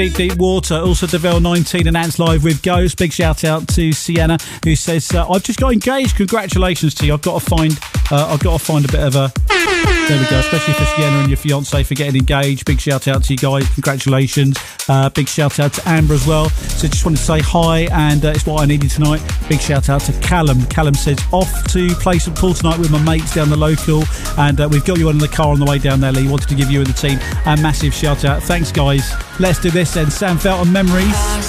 Deep Water. Also Deville 19 and Ants Live with Ghost. Big shout out to Sienna, who says, I've just got engaged. Congratulations to you. I've got to find a bit of a... There we go, especially for Sienna and your fiance for getting engaged. Big shout out to you guys. Congratulations. Big shout out to Amber as well. So just wanted to say hi, and it's what I needed tonight. Big shout out to Callum. Callum says, off to play some pool tonight with my mates down the local, and we've got you on in the car on the way down there, Lee. Wanted to give you and the team a massive shout out. Thanks, guys. Let's do this then. Sam Felton, Memories.